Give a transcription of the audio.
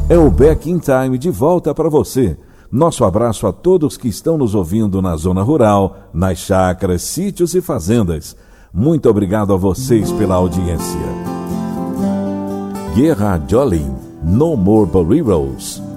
É o Back in Time de volta para você. Nosso abraço a todos que estão nos ouvindo na zona rural, nas chácaras, sítios e fazendas. Muito obrigado a vocês pela audiência. Guerra Jolin, No More Burials.